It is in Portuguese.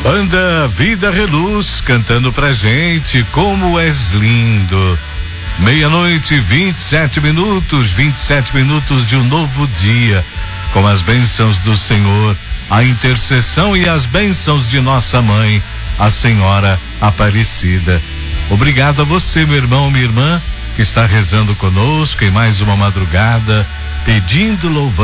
Banda Vida Reluz cantando pra gente Como És Lindo. 00:27, 27 minutos de um novo dia, com as bênçãos do Senhor, a intercessão e as bênçãos de nossa mãe, a Senhora Aparecida. Obrigado a você, meu irmão, minha irmã, que está rezando conosco em mais uma madrugada, pedindo, louvando